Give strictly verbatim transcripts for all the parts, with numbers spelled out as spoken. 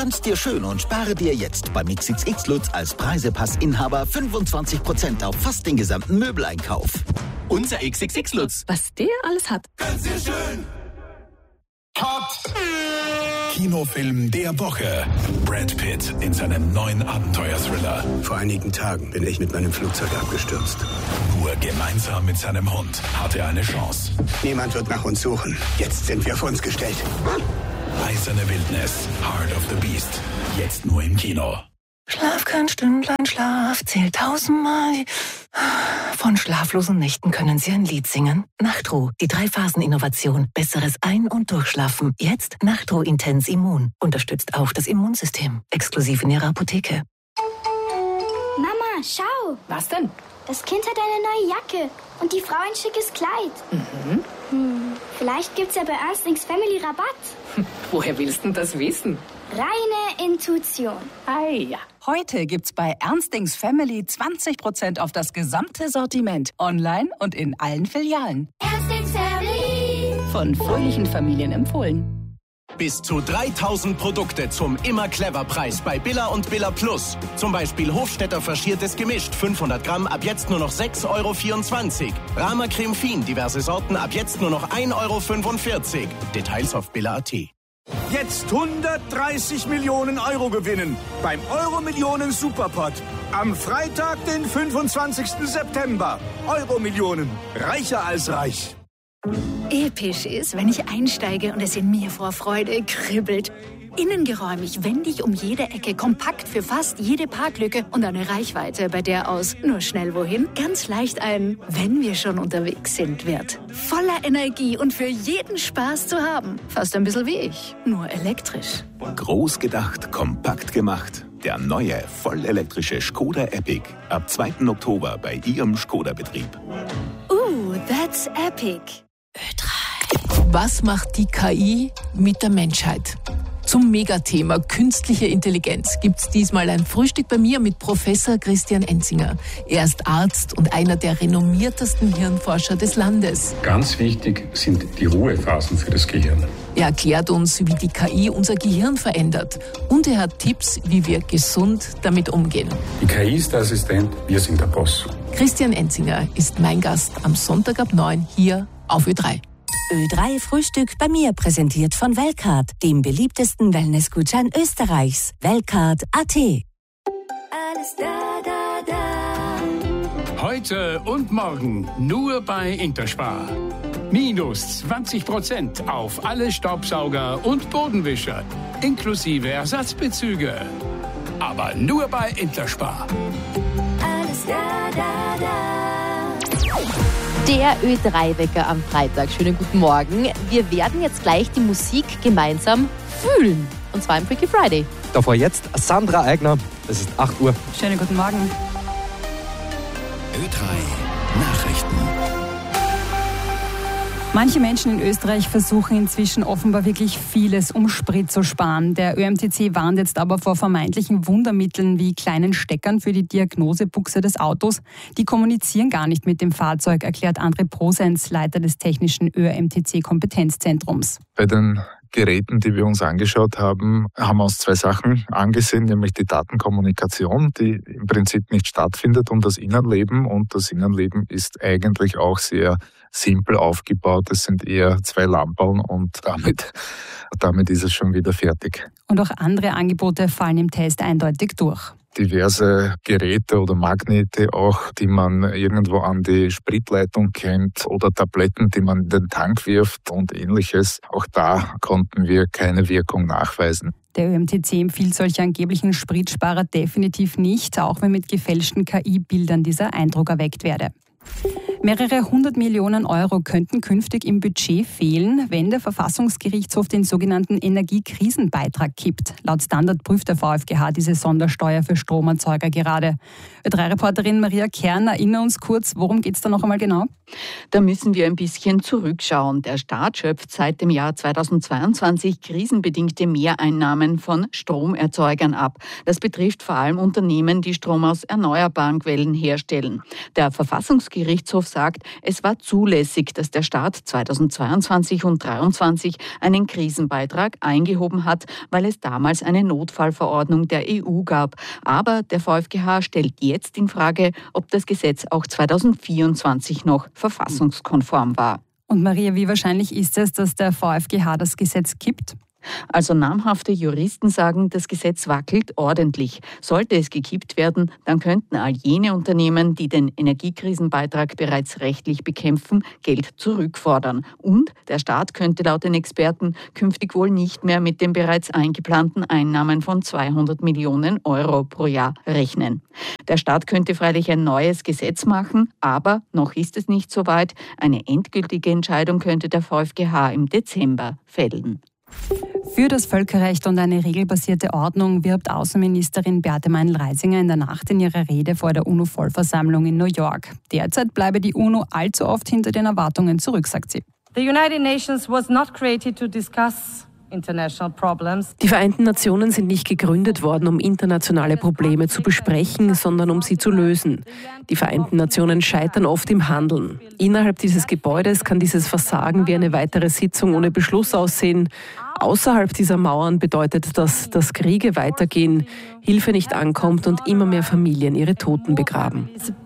Gönn's dir schön und spare dir jetzt beim X X X Lutz als Preisepassinhaber fünfundzwanzig Prozent auf fast den gesamten Möbeleinkauf. Unser X X X Lutz. Was der alles hat. Gönn's dir schön. Cut. Kinofilm der Woche. Brad Pitt in seinem neuen Abenteuer-Thriller. Vor einigen Tagen bin ich mit meinem Flugzeug abgestürzt. Nur gemeinsam mit seinem Hund hat er eine Chance. Niemand wird nach uns suchen. Jetzt sind wir auf uns gestellt. Eiserne Wildnis. Heart of the Beast. Jetzt nur im Kino. Schlaf kein Stündlein Schlaf, zählt tausendmal. Von schlaflosen Nächten können Sie ein Lied singen. Nachtruh, die Drei-Phasen-Innovation. Besseres Ein- und Durchschlafen. Jetzt Nachtruh Intens Immun. Unterstützt auch das Immunsystem. Exklusiv in Ihrer Apotheke. Mama, schau. Was denn? Das Kind hat eine neue Jacke und die Frau ein schickes Kleid. Mhm. Hm, vielleicht gibt's ja bei Ernstings Family Rabatt. Woher willst du das wissen? Reine Intuition. Ei, ja. Heute gibt's bei Ernstings Family zwanzig Prozent auf das gesamte Sortiment. Online und in allen Filialen. Ernstings Family. Von fröhlichen Familien empfohlen. Bis zu dreitausend Produkte zum Immer-Clever-Preis bei Billa und Billa Plus. Zum Beispiel Hofstetter Faschiertes gemischt, fünfhundert Gramm, ab jetzt nur noch sechs Euro vierundzwanzig. Rama Creme Fin, diverse Sorten, ab jetzt nur noch ein Euro fünfundvierzig. Details auf billa punkt at. Jetzt hundertdreißig Millionen Euro gewinnen beim Euro-Millionen Superpot. Am Freitag, den fünfundzwanzigsten September. Euro-Millionen. Reicher als reich. Episch ist, wenn ich einsteige und es in mir vor Freude kribbelt. Innengeräumig, wendig um jede Ecke, kompakt für fast jede Parklücke und eine Reichweite, bei der aus nur schnell wohin ganz leicht ein wenn wir schon unterwegs sind wird. Voller Energie und für jeden Spaß zu haben. Fast ein bisschen wie ich, nur elektrisch. Groß gedacht, kompakt gemacht. Der neue, vollelektrische Skoda Epic. Ab zweiten Oktober bei Ihrem Skoda-Betrieb. Uh, that's epic. Ö drei. Was macht die K I mit der Menschheit? Zum Megathema künstliche Intelligenz gibt's diesmal ein Frühstück bei mir mit Professor Christian Enzinger. Er ist Arzt und einer der renommiertesten Hirnforscher des Landes. Ganz wichtig sind die Ruhephasen für das Gehirn. Er erklärt uns, wie die K I unser Gehirn verändert. Und er hat Tipps, wie wir gesund damit umgehen. Die K I ist der Assistent, wir sind der Boss. Christian Enzinger ist mein Gast am Sonntag ab neun hier auf Ö drei. Ö drei Frühstück bei mir, präsentiert von Weltcard, dem beliebtesten Wellnessgutschein Österreichs. Weltcard punkt at. Alles da, da, da. Heute und morgen nur bei Interspar. Minus zwanzig Prozent auf alle Staubsauger und Bodenwischer, inklusive Ersatzbezüge. Aber nur bei Interspar. Alles da, da, da. Der Ö drei Wecker am Freitag. Schönen guten Morgen. Wir werden jetzt gleich die Musik gemeinsam fühlen. Und zwar im Freaky Friday. Davor jetzt Sandra Eigner. Es ist acht Uhr. Schönen guten Morgen. Ö drei Nachrichten. Manche Menschen in Österreich versuchen inzwischen offenbar wirklich vieles, um Sprit zu sparen. Der Ö M T C warnt jetzt aber vor vermeintlichen Wundermitteln wie kleinen Steckern für die Diagnosebuchse des Autos. Die kommunizieren gar nicht mit dem Fahrzeug, erklärt André Prosens, Leiter des technischen Ö M T C-Kompetenzzentrums. Bei den Geräten, die wir uns angeschaut haben, haben wir uns zwei Sachen angesehen, nämlich die Datenkommunikation, die im Prinzip nicht stattfindet, und das Innenleben. Und das Innenleben ist eigentlich auch sehr simpel aufgebaut. Es sind eher zwei Lampen und damit, damit ist es schon wieder fertig. Und auch andere Angebote fallen im Test eindeutig durch. Diverse Geräte oder Magnete auch, die man irgendwo an die Spritleitung kennt, oder Tabletten, die man in den Tank wirft und ähnliches. Auch da konnten wir keine Wirkung nachweisen. Der Ö M T C empfiehlt solche angeblichen Spritsparer definitiv nicht, auch wenn mit gefälschten K I-Bildern dieser Eindruck erweckt werde. Mehrere hundert Millionen Euro könnten künftig im Budget fehlen, wenn der Verfassungsgerichtshof den sogenannten Energiekrisenbeitrag kippt. Laut Standard prüft der V f G H diese Sondersteuer für Stromerzeuger gerade. Ö drei Reporterin Maria Kern, erinnere uns kurz, worum geht es da noch einmal genau? Da müssen wir ein bisschen zurückschauen. Der Staat schöpft seit dem Jahr zweitausendzweiundzwanzig krisenbedingte Mehreinnahmen von Stromerzeugern ab. Das betrifft vor allem Unternehmen, die Strom aus erneuerbaren Quellen herstellen. Der Verfassungsgerichtshof sagt, es war zulässig, dass der Staat zweitausendzweiundzwanzig und zweitausenddreiundzwanzig einen Krisenbeitrag eingehoben hat, weil es damals eine Notfallverordnung der E U gab. Aber der VfGH stellt jetzt in Frage, ob das Gesetz auch zweitausendvierundzwanzig noch verfassungskonform war. Und Maria, wie wahrscheinlich ist es, dass der VfGH das Gesetz kippt? Also namhafte Juristen sagen, das Gesetz wackelt ordentlich. Sollte es gekippt werden, dann könnten all jene Unternehmen, die den Energiekrisenbeitrag bereits rechtlich bekämpfen, Geld zurückfordern. Und der Staat könnte laut den Experten künftig wohl nicht mehr mit den bereits eingeplanten Einnahmen von zweihundert Millionen Euro pro Jahr rechnen. Der Staat könnte freilich ein neues Gesetz machen, aber noch ist es nicht so weit. Eine endgültige Entscheidung könnte der VfGH im Dezember fällen. Für das Völkerrecht und eine regelbasierte Ordnung wirbt Außenministerin Beate Meinl-Reisinger in der Nacht in ihrer Rede vor der UNO-Vollversammlung in New York. Derzeit bleibe die UNO allzu oft hinter den Erwartungen zurück, sagt sie. The United Nations was not created to discuss international problems. Die Vereinten Nationen sind nicht gegründet worden, um internationale Probleme zu besprechen, sondern um sie zu lösen. Die Vereinten Nationen scheitern oft im Handeln. Innerhalb dieses Gebäudes kann dieses Versagen wie eine weitere Sitzung ohne Beschluss aussehen. Außerhalb dieser Mauern bedeutet das, dass Kriege weitergehen, Hilfe nicht ankommt und immer mehr Familien ihre Toten begraben.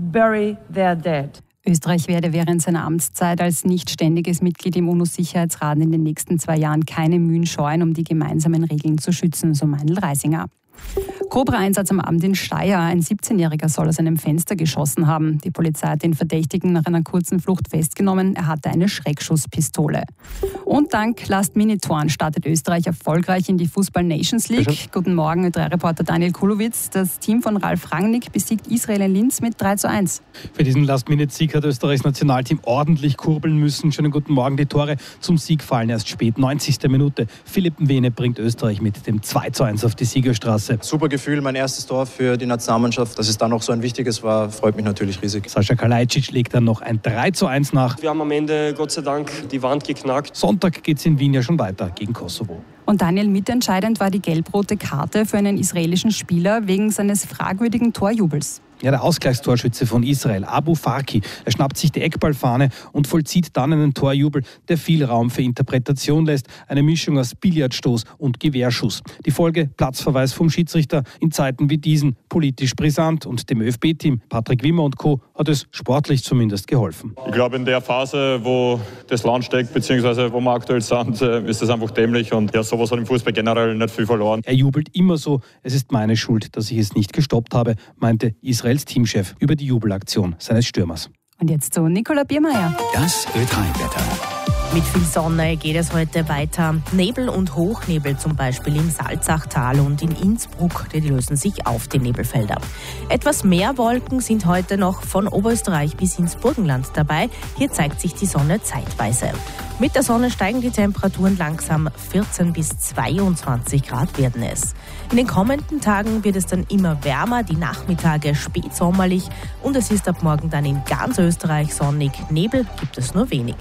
Österreich werde während seiner Amtszeit als nicht ständiges Mitglied im UNO-Sicherheitsrat in den nächsten zwei Jahren keine Mühen scheuen, um die gemeinsamen Regeln zu schützen, so Meinl-Reisinger. Cobra-Einsatz am Abend in Steyr. Ein siebzehnjähriger soll aus einem Fenster geschossen haben. Die Polizei hat den Verdächtigen nach einer kurzen Flucht festgenommen. Er hatte eine Schreckschusspistole. Und dank Last-Minute-Toren startet Österreich erfolgreich in die Fußball-Nations League. Bitte? Guten Morgen, Ö drei Reporter Daniel Kulowitz. Das Team von Ralf Rangnick besiegt Israel in Linz mit drei zu eins. Für diesen Last-Minute-Sieg hat Österreichs Nationalteam ordentlich kurbeln müssen. Schönen guten Morgen. Die Tore zum Sieg fallen erst spät. neunzigste Minute. Philipp Mwene bringt Österreich mit dem zwei zu eins auf die Siegerstraße. Super Gefühl, mein erstes Tor für die Nationalmannschaft. Dass es dann noch so ein wichtiges war, freut mich natürlich riesig. Sascha Kalajdzic legt dann noch ein drei zu eins nach. Wir haben am Ende, Gott sei Dank, die Wand geknackt. Sonntag geht es in Wien ja schon weiter gegen Kosovo. Und Daniel, mitentscheidend war die gelb-rote Karte für einen israelischen Spieler wegen seines fragwürdigen Torjubels. Ja, der Ausgleichstorschütze von Israel, Abu Farki, er schnappt sich die Eckballfahne und vollzieht dann einen Torjubel, der viel Raum für Interpretation lässt. Eine Mischung aus Billardstoß und Gewehrschuss. Die Folge, Platzverweis vom Schiedsrichter. In Zeiten wie diesen politisch brisant und dem ÖFB-Team, Patrick Wimmer und Co., hat es sportlich zumindest geholfen. Ich glaube, in der Phase, wo das Land steckt, beziehungsweise wo wir aktuell sind, ist das einfach dämlich und ja, sowas hat im Fußball generell nicht viel verloren. Er jubelt immer so, es ist meine Schuld, dass ich es nicht gestoppt habe, meinte Israel als Teamchef über die Jubelaktion seines Stürmers. Und jetzt zu Nicola Biermeier. Das Ö drei Wetter. Mit viel Sonne geht es heute weiter. Nebel und Hochnebel zum Beispiel im Salzachtal und in Innsbruck, die lösen sich auf, die Nebelfelder. Etwas mehr Wolken sind heute noch von Oberösterreich bis ins Burgenland dabei. Hier zeigt sich die Sonne zeitweise. Mit der Sonne steigen die Temperaturen langsam, vierzehn bis zweiundzwanzig Grad werden es. In den kommenden Tagen wird es dann immer wärmer, die Nachmittage spätsommerlich und es ist ab morgen dann in ganz Österreich sonnig. Nebel gibt es nur wenig.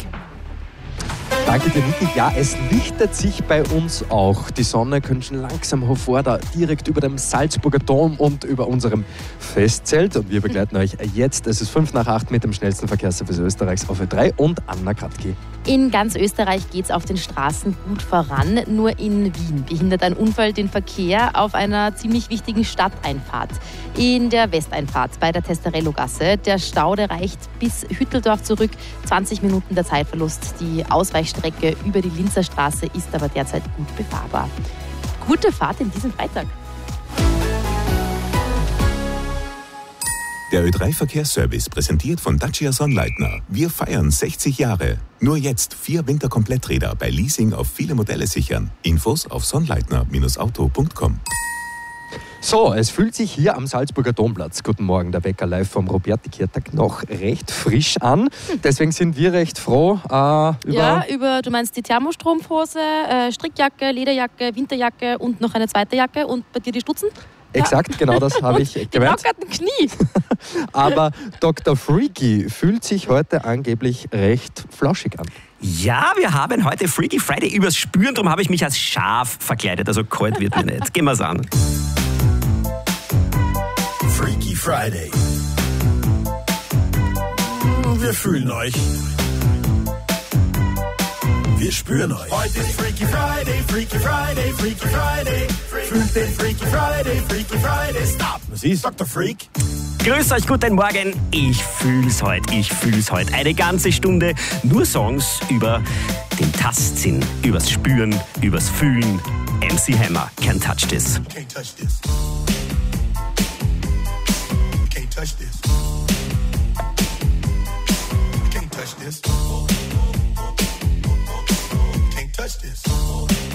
Danke dir, Niki. Ja, es lichtet sich bei uns auch. Die Sonne kommt schon langsam hervor, da direkt über dem Salzburger Dom und über unserem Festzelt. Und wir begleiten euch jetzt. Es ist fünf nach acht mit dem schnellsten Verkehrsservice Österreichs auf Ö drei und Anna Kratki. In ganz Österreich geht es auf den Straßen gut voran. Nur in Wien behindert ein Unfall den Verkehr auf einer ziemlich wichtigen Stadteinfahrt. In der Westeinfahrt bei der Testerello-Gasse. Der Stau, der reicht bis Hütteldorf zurück. zwanzig Minuten der Zeitverlust. Die Ausweichstrecke über die Linzer Straße ist aber derzeit gut befahrbar. Gute Fahrt in diesem Freitag. Der Ö drei Verkehrsservice präsentiert von Dacia Sonnleitner. Wir feiern sechzig Jahre. Nur jetzt vier Winterkompletträder bei Leasing auf viele Modelle sichern. Infos auf sonnleitner Bindestrich auto Punkt com. So, es fühlt sich hier am Salzburger Domplatz, guten Morgen, der Wecker live vom Roberti-Kirtag, noch recht frisch an. Deswegen sind wir recht froh äh, über... Ja, über, du meinst die Thermostrumpfhose, äh, Strickjacke, Lederjacke, Winterjacke und noch eine zweite Jacke und bei dir die Stutzen? Exakt, ja. Genau das habe ich gemeint. Die lockerten Knie. Aber Doktor Freaky fühlt sich heute angeblich recht flauschig an. Ja, wir haben heute Freaky Friday übers Spüren, darum habe ich mich als Schaf verkleidet, also kalt wird mir nicht. Gehen wir's an. Freaky Friday. und wir fühlen euch. Wir spüren euch. Heute ist Freaky Friday, Freaky Friday, Freaky Friday. Fühlt den Freaky Friday, Freaky Friday. Stop. Was ist? Doktor Freak. Grüß euch, guten Morgen. Ich fühl's heute, ich fühl's heute. Eine ganze Stunde nur Songs über den Tastsinn, übers Spüren, übers Fühlen. M C Hammer, Can't Touch This. Can't touch this. Can't touch this.